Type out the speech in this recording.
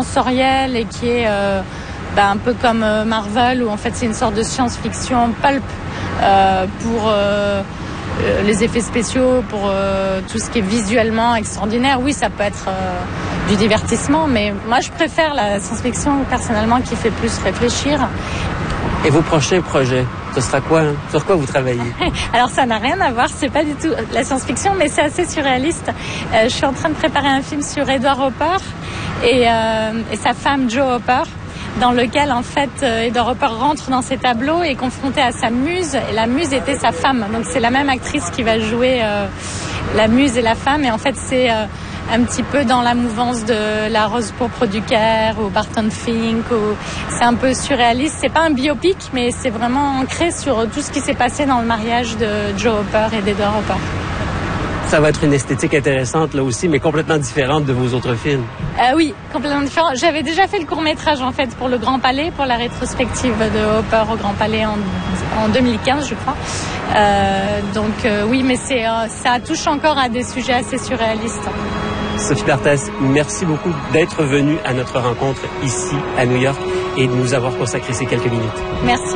sensorielle et qui est un peu comme Marvel, où en fait c'est une sorte de science-fiction pulp pour les effets spéciaux, pour tout ce qui est visuellement extraordinaire. Oui, ça peut être du divertissement, mais moi je préfère la science-fiction personnellement qui fait plus réfléchir. Et vos prochains projets, ce sera quoi, hein? Sur quoi vous travaillez? Alors ça n'a rien à voir, c'est pas du tout la science-fiction, mais c'est assez surréaliste. Je suis en train de préparer un film sur Edward Hopper et sa femme Jo Hopper, dans lequel en fait Edward Hopper rentre dans ses tableaux et est confronté à sa muse, et la muse était sa femme. Donc c'est la même actrice qui va jouer la muse et la femme, et en fait c'est un petit peu dans la mouvance de La Rose pourpre du Caire ou Barton Fink. C'est un peu surréaliste. C'est pas un biopic, mais c'est vraiment ancré sur tout ce qui s'est passé dans le mariage de Jo Hopper et d'Edward Hopper. Ça va être une esthétique intéressante là aussi, mais complètement différente de vos autres films. Oui, complètement différent. J'avais déjà fait le court-métrage en fait pour le Grand Palais, pour la rétrospective de Hopper au Grand Palais en 2015, je crois. Oui, mais ça touche encore à des sujets assez surréalistes. Sophie D'Arthez, merci beaucoup d'être venue à notre rencontre ici à New York et de nous avoir consacré ces quelques minutes. Merci.